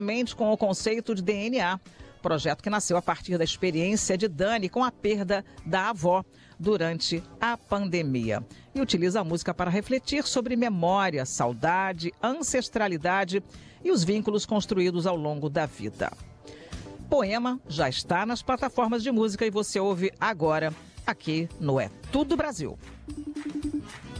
novamente com o conceito de DNA, projeto que nasceu a partir da experiência de Dani com a perda da avó durante a pandemia. E utiliza a música para refletir sobre memória, saudade, ancestralidade e os vínculos construídos ao longo da vida. Poema já está nas plataformas de música e você ouve agora aqui no É Tudo Brasil.